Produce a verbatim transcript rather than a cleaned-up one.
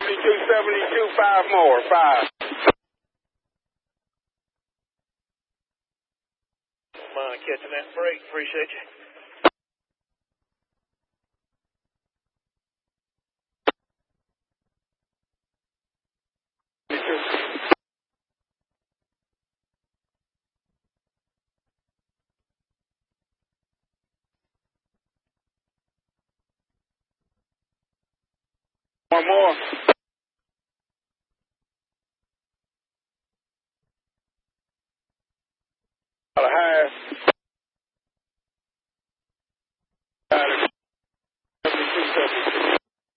seventy-two, seventy-two, five more, five. Mind catching that break. Appreciate you. One more. Got a half. Got it. seventy-two, seventy-two.